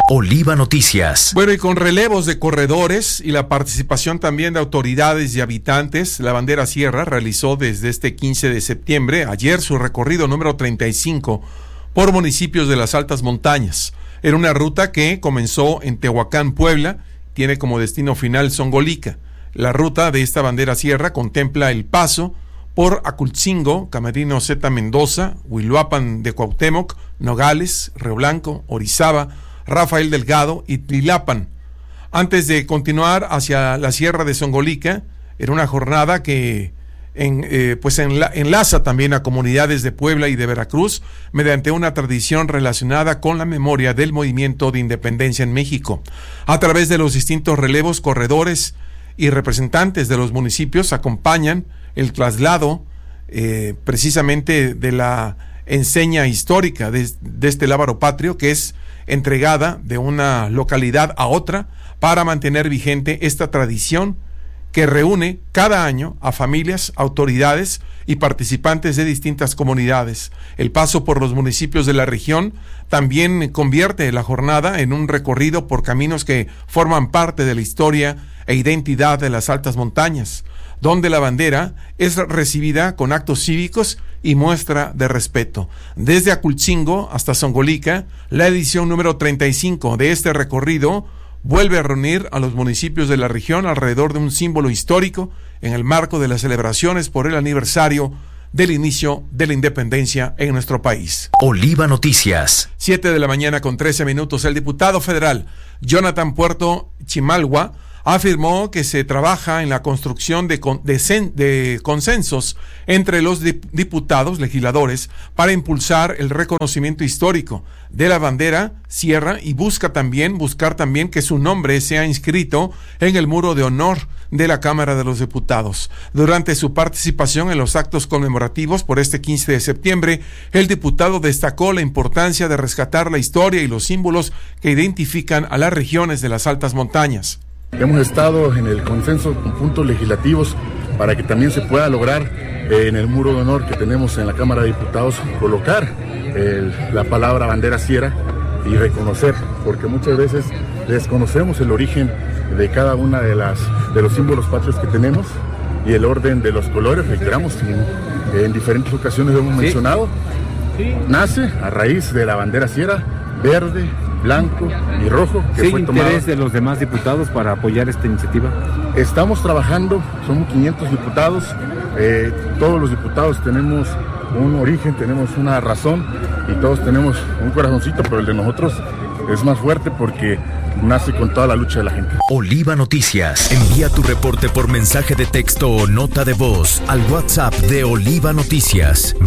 Oliva Noticias. Bueno, y con relevos de corredores y la participación también de autoridades y habitantes, la Bandera Sierra realizó desde este 15 de septiembre, ayer, su recorrido número 35 por municipios de las altas montañas. Era una ruta que comenzó en Tehuacán, Puebla, tiene como destino final Zongolica. La ruta de esta Bandera Sierra contempla el paso por Acultzingo, Camerino Z Mendoza, Huiluapan de Cuauhtémoc, Nogales, Río Blanco, Orizaba, Rafael Delgado y Tlilapan. Antes de continuar hacia la Sierra de Zongolica, era una jornada que enlaza también a comunidades de Puebla y de Veracruz mediante una tradición relacionada con la memoria del movimiento de independencia en México. A través de los distintos relevos, corredores y representantes de los municipios acompañan el traslado precisamente de la enseña histórica de este lábaro patrio, que es entregada de una localidad a otra para mantener vigente esta tradición que reúne cada año a familias, autoridades y participantes de distintas comunidades. El paso por los municipios de la región también convierte la jornada en un recorrido por caminos que forman parte de la historia e identidad de las altas montañas, donde la bandera es recibida con actos cívicos y muestra de respeto. Desde Acultzingo hasta Zongolica, la edición número 35 de este recorrido vuelve a reunir a los municipios de la región alrededor de un símbolo histórico en el marco de las celebraciones por el aniversario del inicio de la independencia en nuestro país. Oliva Noticias. 7:13 a.m. El diputado federal Jonathan Puerto Chimalwa afirmó que se trabaja en la construcción de consensos entre los diputados legisladores para impulsar el reconocimiento histórico de la bandera sierra y buscar también que su nombre sea inscrito en el muro de honor de la Cámara de los Diputados. Durante su participación en los actos conmemorativos por este 15 de septiembre, el diputado destacó la importancia de rescatar la historia y los símbolos que identifican a las regiones de las altas montañas. Hemos estado en el consenso con puntos legislativos para que también se pueda lograr en el muro de honor que tenemos en la Cámara de Diputados colocar la palabra bandera sierra y reconocer, porque muchas veces desconocemos el origen de cada una de los símbolos patrios que tenemos y el orden de los colores, reiteramos, en diferentes ocasiones lo hemos mencionado, nace a raíz de la bandera sierra, verde, blanco y rojo, que fue tomado. ¿Interés de los demás diputados para apoyar esta iniciativa? Estamos trabajando, somos 500 diputados, todos los diputados tenemos un origen, tenemos una razón y todos tenemos un corazoncito, pero el de nosotros es más fuerte porque nace con toda la lucha de la gente. Oliva Noticias. Envía tu reporte por mensaje de texto o nota de voz al WhatsApp de Oliva Noticias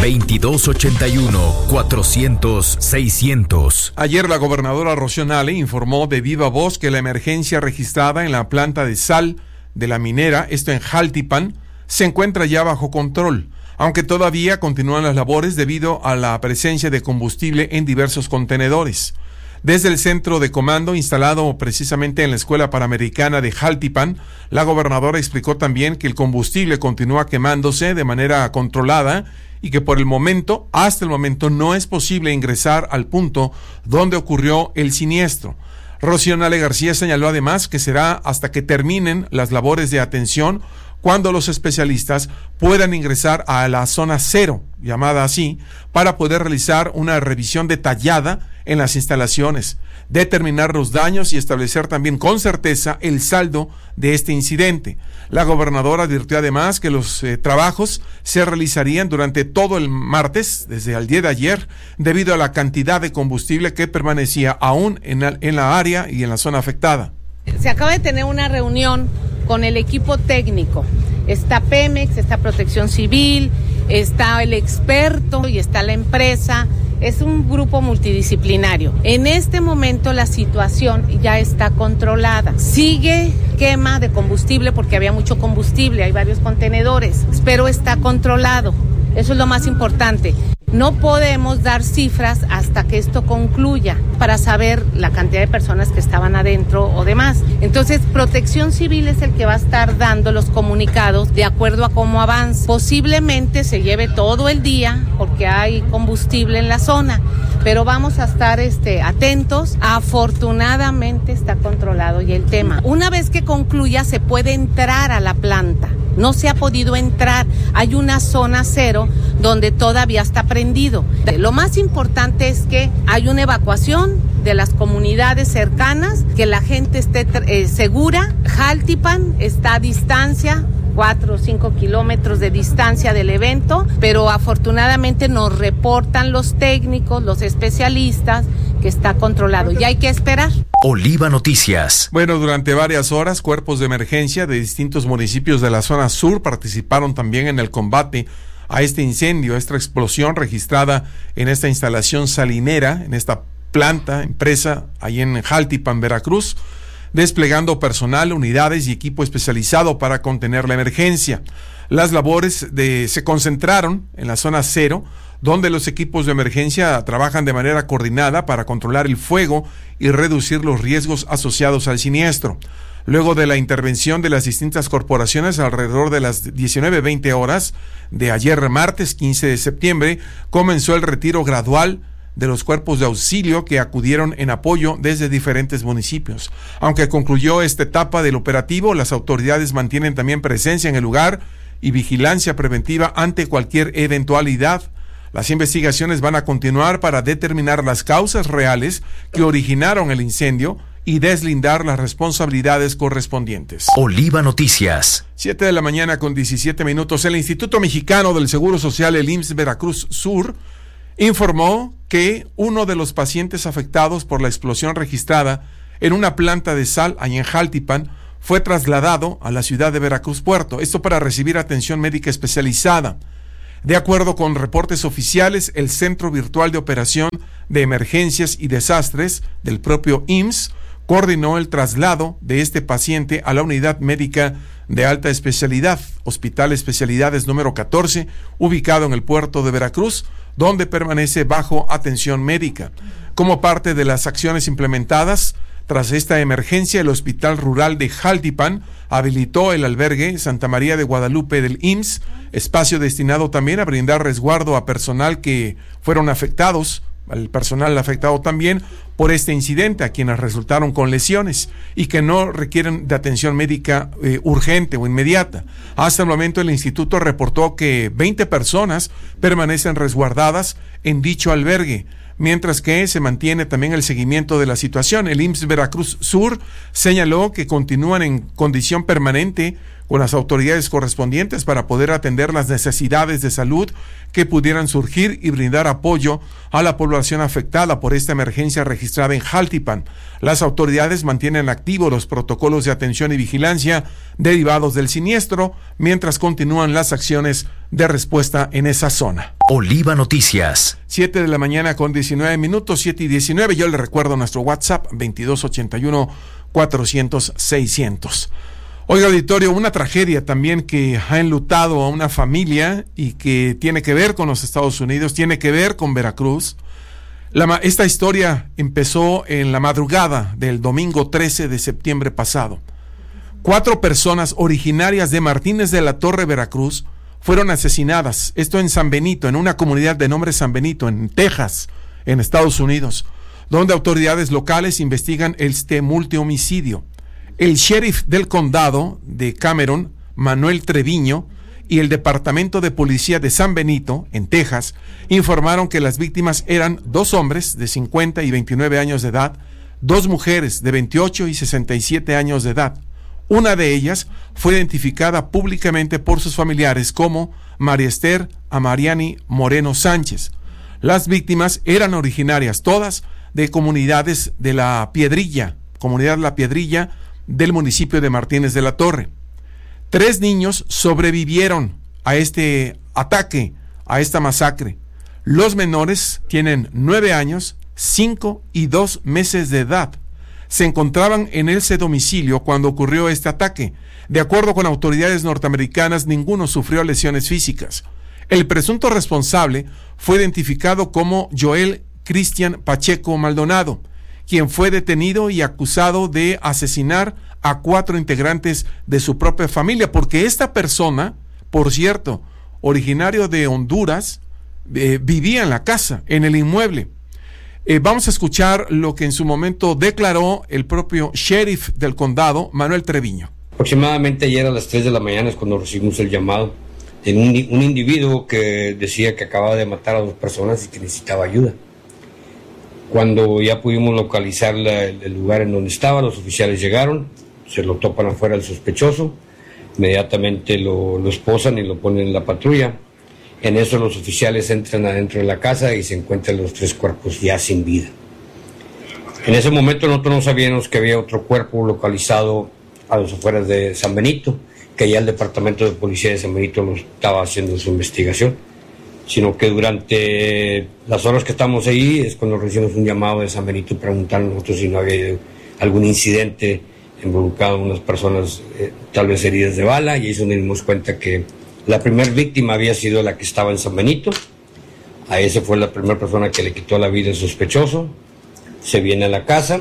2281-400-600. Ayer la gobernadora Rocío Nale informó de viva voz que la emergencia registrada en la planta de sal de la minera, esto en Jaltipan, se encuentra ya bajo control, aunque todavía continúan las labores debido a la presencia de combustible en diversos contenedores. Desde el centro de comando instalado precisamente en la Escuela Panamericana de Jaltipan, la gobernadora explicó también que el combustible continúa quemándose de manera controlada y que hasta el momento, no es posible ingresar al punto donde ocurrió el siniestro. Rocío Nale García señaló además que será hasta que terminen las labores de atención cuando los especialistas puedan ingresar a la zona cero, llamada así, para poder realizar una revisión detallada en las instalaciones, determinar los daños y establecer también con certeza el saldo de este incidente. La gobernadora advirtió además que los trabajos se realizarían durante todo el martes, desde el día de ayer, debido a la cantidad de combustible que permanecía aún en la área y en la zona afectada. Se acaba de tener una reunión con el equipo técnico. Está Pemex, está Protección Civil, está el experto y está la empresa. Es un grupo multidisciplinario. En este momento la situación ya está controlada. Sigue quema de combustible porque había mucho combustible, hay varios contenedores, pero está controlado. Eso es lo más importante. No podemos dar cifras hasta que esto concluya para saber la cantidad de personas que estaban adentro o demás. Entonces, Protección Civil es el que va a estar dando los comunicados de acuerdo a cómo avance. Posiblemente se lleve todo el día porque hay combustible en la zona, pero vamos a estar atentos. Afortunadamente está controlado ya el tema. Una vez que concluya se puede entrar a la planta. No se ha podido entrar, hay una zona cero donde todavía está prendido. Lo más importante es que hay una evacuación de las comunidades cercanas, que la gente esté segura. Jaltipan está a distancia, 4 o 5 kilómetros de distancia del evento, pero afortunadamente nos reportan los técnicos, los especialistas, que está controlado y hay que esperar. Oliva Noticias. Bueno, durante varias horas, cuerpos de emergencia de distintos municipios de la zona sur participaron también en el combate a este incendio, a esta explosión registrada en esta instalación salinera, en esta planta, empresa, ahí en Jaltipan, Veracruz, desplegando personal, unidades y equipo especializado para contener la emergencia. Las labores se concentraron en la zona cero, donde los equipos de emergencia trabajan de manera coordinada para controlar el fuego y reducir los riesgos asociados al siniestro. Luego de la intervención de las distintas corporaciones alrededor de las 19:20 horas de ayer martes 15 de septiembre, comenzó el retiro gradual de los cuerpos de auxilio que acudieron en apoyo desde diferentes municipios. Aunque concluyó esta etapa del operativo, las autoridades mantienen también presencia en el lugar y vigilancia preventiva ante cualquier eventualidad. Las investigaciones van a continuar para determinar las causas reales que originaron el incendio y deslindar las responsabilidades correspondientes. Oliva Noticias. 7 de la mañana con 17 minutos. El Instituto Mexicano del Seguro Social, el IMSS Veracruz Sur, informó que uno de los pacientes afectados por la explosión registrada en una planta de sal allá en Jaltipan fue trasladado a la ciudad de Veracruz Puerto, esto para recibir atención médica especializada. De acuerdo con reportes oficiales, el Centro Virtual de Operación de Emergencias y Desastres del propio IMSS coordinó el traslado de este paciente a la unidad médica de alta especialidad, Hospital Especialidades número 14, ubicado en el puerto de Veracruz, donde permanece bajo atención médica. Como parte de las acciones implementadas tras esta emergencia, el Hospital Rural de Jaltipan habilitó el albergue Santa María de Guadalupe del IMSS, espacio destinado también a brindar resguardo a personal que fueron afectados, al personal afectado también por este incidente, a quienes resultaron con lesiones y que no requieren de atención médica urgente o inmediata. Hasta el momento el instituto reportó que 20 personas permanecen resguardadas en dicho albergue, mientras que se mantiene también el seguimiento de la situación. El IMSS Veracruz Sur señaló que continúan en condición permanente con las autoridades correspondientes para poder atender las necesidades de salud que pudieran surgir y brindar apoyo a la población afectada por esta emergencia registrada en Jaltipan. Las autoridades mantienen activos los protocolos de atención y vigilancia derivados del siniestro, mientras continúan las acciones de respuesta en esa zona. Oliva Noticias. 7 de la mañana con 19 minutos, 7 y 19. Yo le recuerdo nuestro WhatsApp, 2281-400-600. Oiga, auditorio, una tragedia también que ha enlutado a una familia y que tiene que ver con los Estados Unidos, tiene que ver con Veracruz. Esta historia empezó en la madrugada del domingo 13 de septiembre pasado. 4 personas originarias de Martínez de la Torre, Veracruz, fueron asesinadas. Esto en San Benito, en una comunidad de nombre San Benito, en Texas, en Estados Unidos, donde autoridades locales investigan este multihomicidio. El sheriff del condado de Cameron, Manuel Treviño, y el Departamento de Policía de San Benito, en Texas, informaron que las víctimas eran 2 hombres de 50 y 29 años de edad, 2 mujeres de 28 y 67 años de edad. Una de ellas fue identificada públicamente por sus familiares como María Esther Amariani Moreno Sánchez. Las víctimas eran originarias todas de comunidades de La Piedrilla, comunidad La Piedrilla, del municipio de Martínez de la Torre. 3 niños sobrevivieron a este ataque, a esta masacre. Los menores tienen 9 años, 5 y 2 meses de edad. Se encontraban en ese domicilio cuando ocurrió este ataque. De acuerdo con autoridades norteamericanas, ninguno sufrió lesiones físicas. El presunto responsable fue identificado como Joel Cristian Pacheco Maldonado, quien fue detenido y acusado de asesinar a 4 integrantes de su propia familia, porque esta persona, por cierto, originario de Honduras, vivía en la casa, en el inmueble. Vamos a escuchar lo que en su momento declaró el propio sheriff del condado, Manuel Treviño. Aproximadamente ayer a las 3 de la mañana es cuando recibimos el llamado de un individuo que decía que acababa de matar a 2 personas y que necesitaba ayuda. Cuando ya pudimos localizar el lugar en donde estaba, los oficiales llegaron, se lo topan afuera al sospechoso, inmediatamente lo esposan y lo ponen en la patrulla. En eso los oficiales entran adentro de la casa y se encuentran los 3 cuerpos ya sin vida. En ese momento nosotros no sabíamos que había otro cuerpo localizado a las afueras de San Benito, que ya el departamento de policía de San Benito lo estaba haciendo su investigación, sino que durante las horas que estamos ahí es cuando recibimos un llamado de San Benito preguntando nosotros si no había algún incidente involucrado a unas personas tal vez heridas de bala, y ahí es donde nos dimos cuenta que la primera víctima había sido la que estaba en San Benito. A esa fue la primera persona que le quitó la vida al sospechoso. Se viene a la casa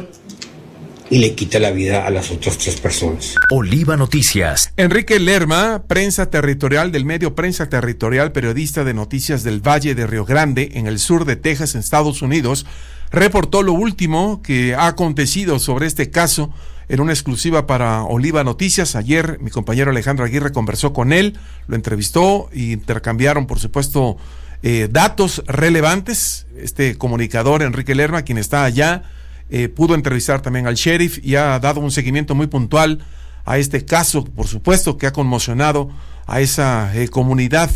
y le quita la vida a las otras 3 personas. Oliva Noticias. Enrique Lerma, prensa territorial del medio Prensa Territorial, periodista de noticias del Valle de Río Grande, en el sur de Texas, en Estados Unidos, reportó lo último que ha acontecido sobre este caso en una exclusiva para Oliva Noticias. Ayer mi compañero Alejandro Aguirre conversó con él, lo entrevistó y intercambiaron, por supuesto, datos relevantes. Este comunicador, Enrique Lerma, quien está allá, pudo entrevistar también al sheriff y ha dado un seguimiento muy puntual a este caso, por supuesto, que ha conmocionado a esa comunidad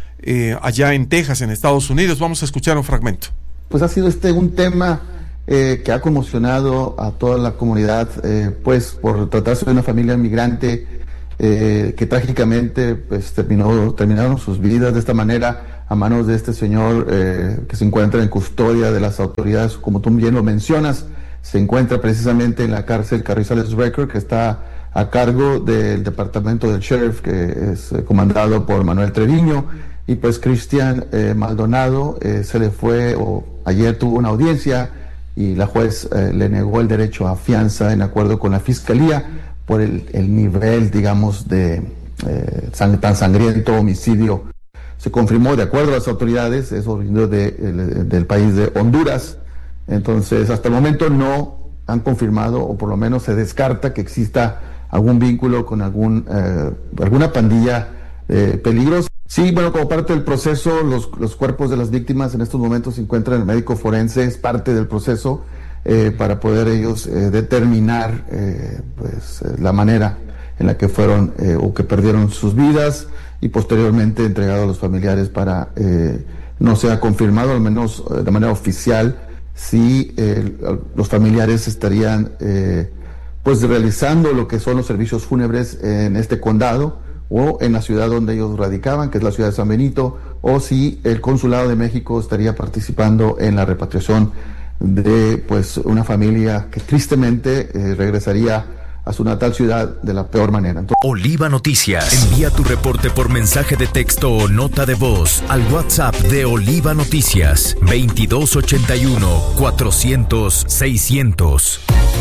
allá en Texas, en Estados Unidos. Vamos a escuchar un fragmento. Pues ha sido un tema que ha conmocionado a toda la comunidad, pues por tratarse de una familia migrante que trágicamente pues terminaron sus vidas de esta manera a manos de este señor que se encuentra en custodia de las autoridades. Como tú bien lo mencionas, se encuentra precisamente en la cárcel Carrizales Record, que está a cargo del departamento del sheriff, que es comandado por Manuel Treviño. Y pues Cristian Maldonado se le fue, ayer tuvo una audiencia y la juez le negó el derecho a fianza en acuerdo con la fiscalía por el nivel, digamos, de tan sangriento homicidio. Se confirmó, de acuerdo a las autoridades, es oriundo del país de Honduras. Entonces, hasta el momento no han confirmado, o por lo menos se descarta que exista algún vínculo con alguna pandilla peligrosa. Sí, bueno, como parte del proceso, los cuerpos de las víctimas en estos momentos se encuentran en el médico forense, es parte del proceso para poder ellos determinar la manera en la que fueron o que perdieron sus vidas, y posteriormente entregado a los familiares para, no sea confirmado, al menos de manera oficial, si los familiares estarían pues realizando lo que son los servicios fúnebres en este condado o en la ciudad donde ellos radicaban, que es la ciudad de San Benito, o si el Consulado de México estaría participando en la repatriación de pues una familia que tristemente regresaría a su natal ciudad de la peor manera. Oliva Noticias. Envía tu reporte por mensaje de texto o nota de voz al WhatsApp de Oliva Noticias 2281-400-600.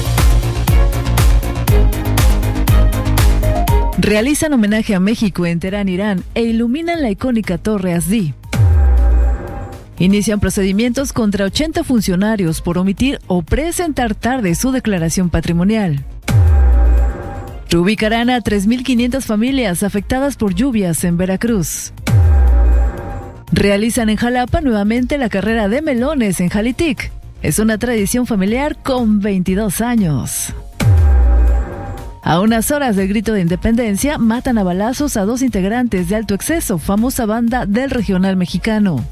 Realizan homenaje a México en Teherán, Irán, e iluminan la icónica Torre Azdi. Inician procedimientos contra 80 funcionarios por omitir o presentar tarde su declaración patrimonial. Reubicarán a 3.500 familias afectadas por lluvias en Veracruz. Realizan en Jalapa nuevamente la carrera de melones en Jalitic. Es una tradición familiar con 22 años. A unas horas del grito de independencia, matan a balazos a 2 integrantes de Alto Exceso, famosa banda del regional mexicano.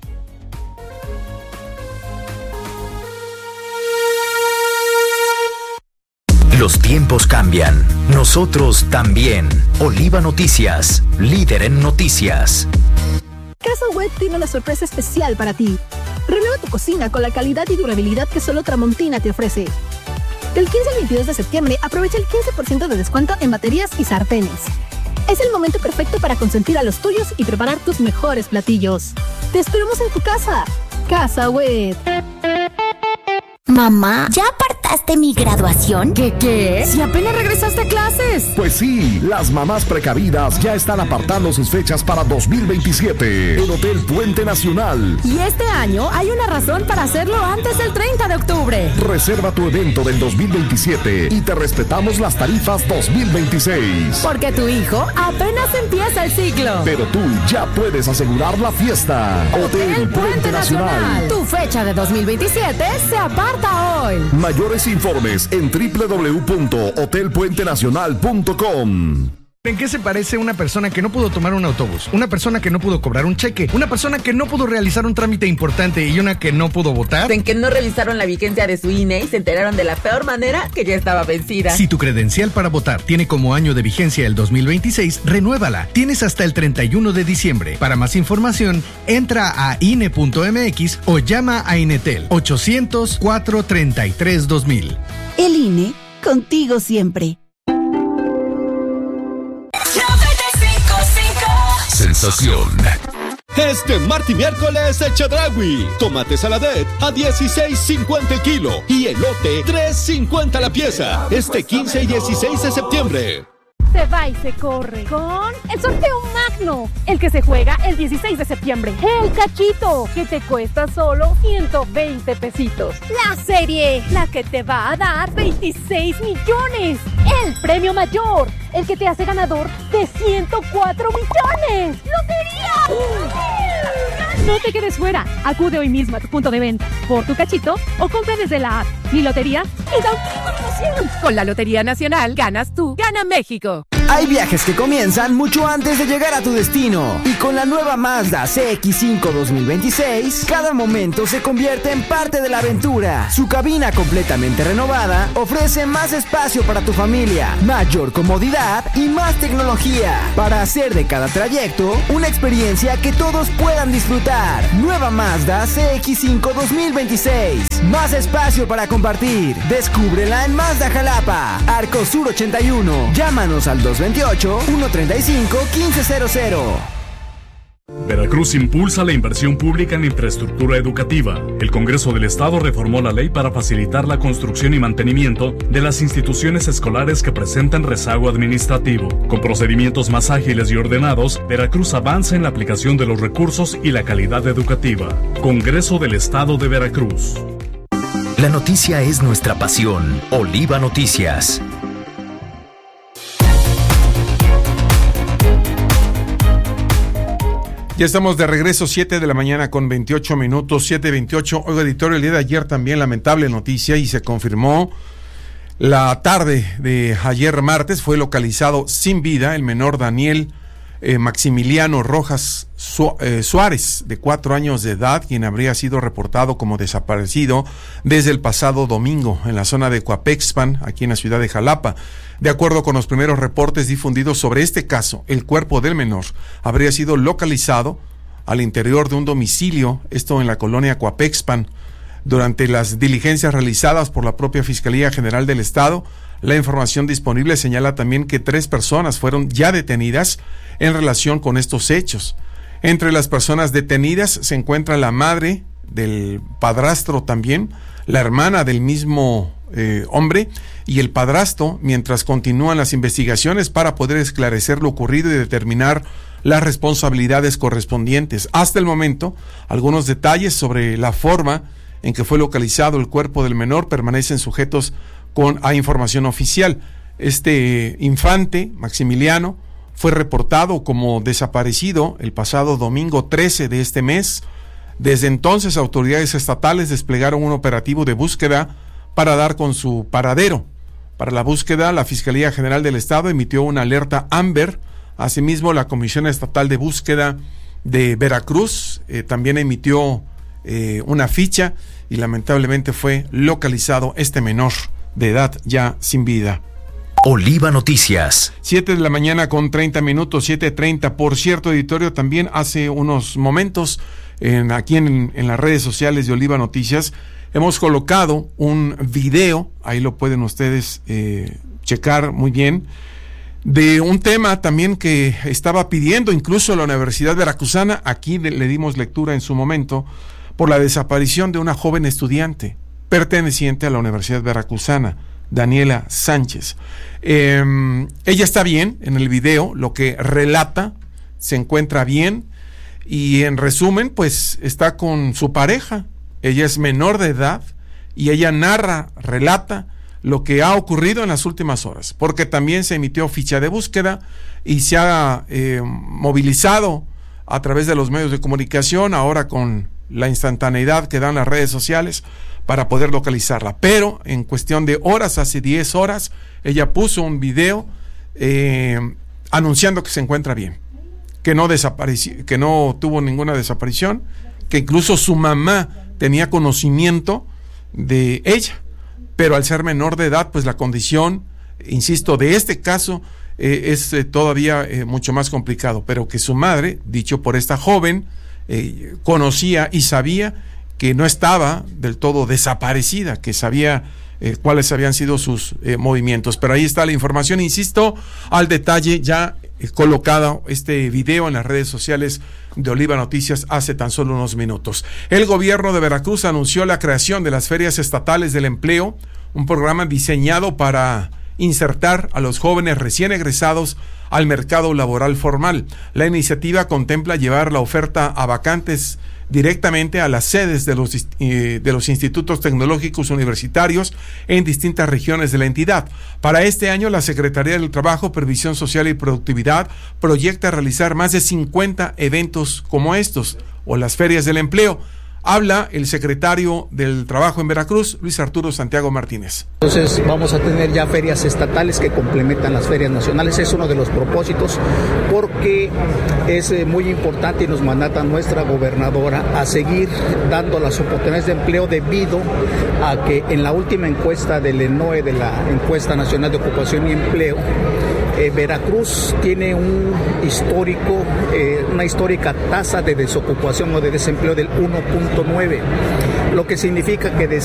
Los tiempos cambian. Nosotros también. Oliva Noticias, líder en noticias. Casa Web tiene una sorpresa especial para ti. Renueva tu cocina con la calidad y durabilidad que solo Tramontina te ofrece. Del 15 al 22 de septiembre, aprovecha el 15% de descuento en baterías y sartenes. Es el momento perfecto para consentir a los tuyos y preparar tus mejores platillos. ¡Te esperamos en tu casa! Casa Web. Mamá, ¿ya partiste ¿Faltaste mi graduación? ¿Qué? Si apenas regresaste a clases. Pues sí, las mamás precavidas ya están apartando sus fechas para 2027 en Hotel Puente Nacional. Y este año hay una razón para hacerlo antes del 30 de octubre. Reserva tu evento del 2027 y te respetamos las tarifas 2026. Porque tu hijo apenas empieza el ciclo. Pero tú ya puedes asegurar la fiesta. Hotel Puente Nacional. Tu fecha de 2027 se aparta hoy. Mayores informes en www.hotelpuentenacional.com. ¿En qué se parece una persona que no pudo tomar un autobús? Una persona que no pudo cobrar un cheque, una persona que no pudo realizar un trámite importante y una que no pudo votar. En que no revisaron la vigencia de su INE y se enteraron de la peor manera que ya estaba vencida. Si tu credencial para votar tiene como año de vigencia el 2026, renuévala. Tienes hasta el 31 de diciembre. Para más información, entra a INE.mx o llama a Inetel 800-433-2000. El INE, contigo siempre. Sensación. Este martes y miércoles el Chedraui. Tomate saladet a $16.50 el kilo y elote $3.50 la pieza. Este 15 y 16 de septiembre. Se va y se corre con el sorteo magno, el que se juega el 16 de septiembre. El cachito, que te cuesta solo 120 pesitos. La serie, la que te va a dar 26 millones. El premio mayor, el que te hace ganador de 104 millones. ¡Lotería! No te quedes fuera. Acude hoy mismo a tu punto de venta por tu cachito o compra desde la app Mi Lotería y da un kilo de emoción. Con la Lotería Nacional ganas tú, gana México. Hay viajes que comienzan mucho antes de llegar a tu destino. Y con la nueva Mazda CX-5 2026, cada momento se convierte en parte de la aventura. Su cabina completamente renovada ofrece más espacio para tu familia, mayor comodidad y más tecnología para hacer de cada trayecto una experiencia que todos puedan disfrutar. Nueva Mazda CX-5 2026. Más espacio para compartir. Descúbrela en Mazda Jalapa, Arcosur 81. Llámanos al 228-135-1500. Veracruz impulsa la inversión pública en infraestructura educativa. El Congreso del Estado reformó la ley para facilitar la construcción y mantenimiento de las instituciones escolares que presentan rezago administrativo. Con procedimientos más ágiles y ordenados, Veracruz avanza en la aplicación de los recursos y la calidad educativa. Congreso del Estado de Veracruz. La noticia es nuestra pasión. Oliva Noticias. Ya estamos de regreso, 7 de la mañana con 28 minutos, 7:28. Oiga, editorio, el día de ayer también lamentable noticia y se confirmó la tarde de ayer martes. Fue localizado sin vida el menor Daniel Maximiliano Rojas Suárez, de 4 años de edad, quien habría sido reportado como desaparecido desde el pasado domingo en la zona de Coapexpan, aquí en la ciudad de Jalapa. De acuerdo con los primeros reportes difundidos sobre este caso, el cuerpo del menor habría sido localizado al interior de un domicilio, esto en la colonia Coapexpan. Durante las diligencias realizadas por la propia Fiscalía General del Estado, la información disponible señala también que 3 personas fueron ya detenidas en relación con estos hechos. Entre las personas detenidas se encuentra la madre del padrastro también, la hermana del mismo hombre y el padrastro, mientras continúan las investigaciones para poder esclarecer lo ocurrido y determinar las responsabilidades correspondientes. Hasta el momento, algunos detalles sobre la forma en que fue localizado el cuerpo del menor permanecen sujetos a información oficial. Este infante, Maximiliano, fue reportado como desaparecido el pasado domingo 13 de este mes. Desde entonces, autoridades estatales desplegaron un operativo de búsqueda para dar con su paradero. Para la búsqueda, la Fiscalía General del Estado emitió una alerta Amber. Asimismo, la Comisión Estatal de Búsqueda de Veracruz también emitió una ficha y lamentablemente fue localizado este menor de edad ya sin vida. Oliva Noticias. 7 de la mañana con 30 minutos, 7:30. Por cierto, editorio, también hace unos momentos aquí en las redes sociales de Oliva Noticias hemos colocado un video, ahí lo pueden ustedes checar muy bien, de un tema también que estaba pidiendo incluso la Universidad Veracruzana. Aquí le dimos lectura en su momento por la desaparición de una joven estudiante. perteneciente a la Universidad Veracruzana, Daniela Sánchez. Ella está bien en el video, lo que relata, se encuentra bien, y en resumen, pues está con su pareja. Ella es menor de edad y ella narra, relata lo que ha ocurrido en las últimas horas, porque también se emitió ficha de búsqueda y se ha movilizado a través de los medios de comunicación, ahora con la instantaneidad que dan las redes sociales, para poder localizarla. Pero en cuestión de horas, hace 10 horas, ella puso un video anunciando que se encuentra bien, que no desapareció, que no tuvo ninguna desaparición, que incluso su mamá tenía conocimiento de ella, pero al ser menor de edad, pues la condición, insisto, de este caso es todavía mucho más complicado, pero que su madre, dicho por esta joven, conocía y sabía que no estaba del todo desaparecida, que sabía cuáles habían sido sus movimientos. Pero ahí está la información, insisto, al detalle, ya colocado este video en las redes sociales de Oliva Noticias hace tan solo unos minutos. El gobierno de Veracruz anunció la creación de las Ferias Estatales del Empleo, un programa diseñado para insertar a los jóvenes recién egresados al mercado laboral formal. La iniciativa contempla llevar la oferta a vacantes directamente a las sedes de los institutos tecnológicos universitarios en distintas regiones de la entidad. Para este año, la Secretaría del Trabajo, Previsión Social y Productividad proyecta realizar más de 50 eventos como estos, o las ferias del empleo. Habla el secretario del Trabajo en Veracruz, Luis Arturo Santiago Martínez. Entonces vamos a tener ya ferias estatales que complementan las ferias nacionales. Es uno de los propósitos, porque es muy importante y nos mandata nuestra gobernadora a seguir dando las oportunidades de empleo, debido a que en la última encuesta del ENOE, de la Encuesta Nacional de Ocupación y Empleo, Veracruz tiene una histórica tasa de desocupación o de desempleo del 1.9, lo que significa que de